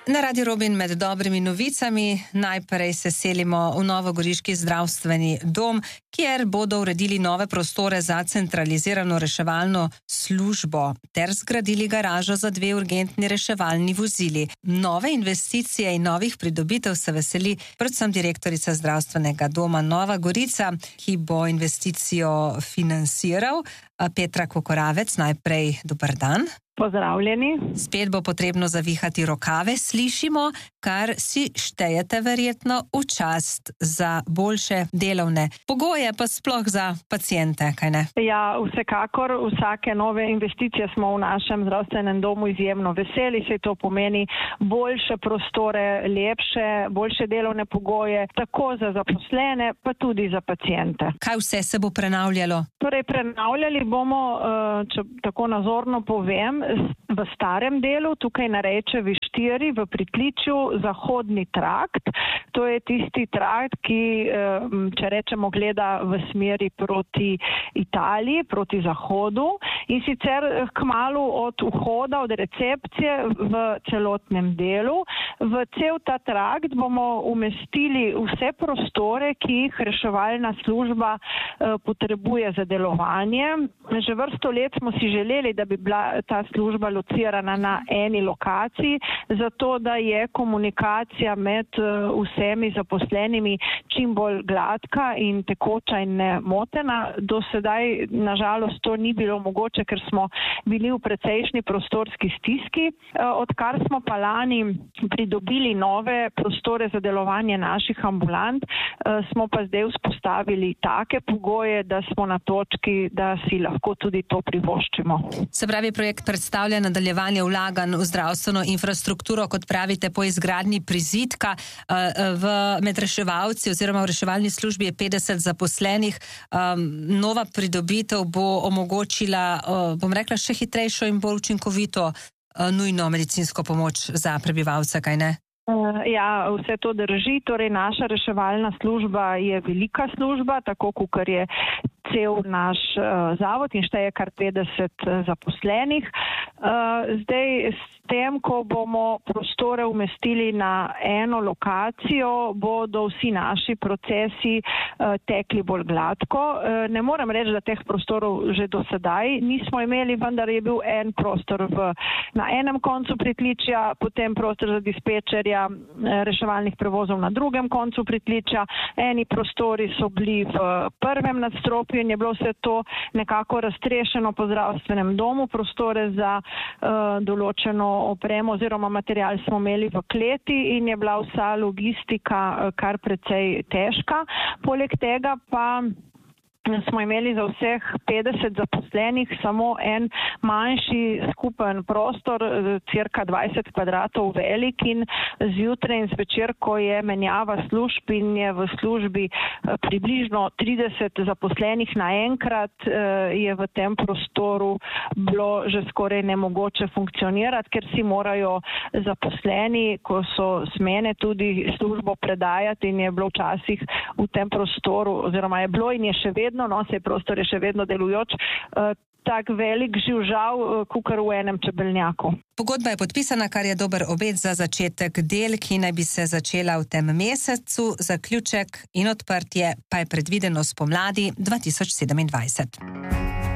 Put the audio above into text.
Na Radio Robin med dobrimi novicami najprej se selimo v novogoriški zdravstveni dom, kjer bodo uredili nove prostore za centralizirano reševalno službo ter zgradili garažo za 2 urgentni reševalni vozili. Nove investicije in novih pridobitev se veseli predvsem direktorica zdravstvenega doma Nova Gorica, ki bo investicijo financiral. Petra Kokoravec, najprej dober dan. Pozdravljeni. Spet bo potrebno zavihati rokave, slišimo, kar si štejete verjetno v čast za boljše delovne pogoje, pa sploh za paciente, kaj ne? Ja, vsekakor, vsake nove investicije smo v našem zdravstvenem domu izjemno veseli, se to pomeni boljše prostore, lepše, boljše delovne pogoje, tako za zaposlene, pa tudi za paciente. Kaj vse se bo prenavljalo? Torej, prenavljali bomo, če tako nazorno povem, v starem delu, tukaj na Rečevi 4, v pritličju zahodni trakt. To je tisti trakt, ki, če rečemo, gleda v smeri proti Italiji, proti zahodu in sicer kmalu od vhoda, od recepcije v celotnem delu. V cel ta trakt bomo umestili vse prostore, ki jih reševalna služba potrebuje za delovanje. Že vrsto let smo si želeli, da bi bila ta služba locirana na eni lokaciji, zato da je komunikacija med vsemi zaposlenimi čim bolj gladka in tekoča in nemotena. Do sedaj, nažalost, to ni bilo mogoče, ker smo bili v precejšnji prostorski stiski. Odkar smo pa lani pridobili nove prostore za delovanje naših ambulant, smo pa zdaj vzpostavili take pogoje, da smo na točki, da si lahko tudi to privoščimo. Se pravi, projekt predstavlja nadaljevanje vlaganj v zdravstveno infrastrukturo, kot pravite, po izgradnji prizidka. Med reševalci oziroma v reševalni službi je 50 zaposlenih. Nova pridobitev bo omogočila, bom rekla, še hitrejšo in bolj učinkovito nujno medicinsko pomoč za prebivalce, kaj ne? Ja, vse to drži. Torej, naša reševalna služba je velika služba, tako kot je cel naš zavod in šteje kar 50 zaposlenih. Zdaj, s tem, ko bomo prostore umestili na eno lokacijo, bodo vsi naši procesi tekli bolj gladko. Ne moram reči, da teh prostorov že do sedaj nismo imeli, vendar je bil en prostor na enem koncu pritličja, potem prostor za dispečerja reševalnih prevozov na drugem koncu pritličja. Eni prostori so bili v prvem nadstropju in je bilo vse to nekako raztrešeno po zdravstvenem domu. Prostore za določeno opremo oziroma material smo imeli v kleti in je bila vsa logistika kar precej težka. Poleg tega pa smo imeli za vseh 50 zaposlenih samo en manjši skupen prostor, cirka 20 kvadratov velik, in zjutraj in zvečer, ko je menjava služb in je v službi približno 30 zaposlenih naenkrat, je v tem prostoru bilo že skoraj nemogoče funkcionirati, ker si morajo zaposleni, ko so smene, tudi službo predajati in je bilo včasih v tem prostoru, oziroma je bilo in je še vedno, se prostor je še vedno delujoč, tak velik živžav, kakor v enem čebelnjaku. Pogodba je podpisana, kar je dober obet za začetek del, ki naj bi se začela v tem mesecu, zaključek in odprtje pa je predvideno spomladi 2027.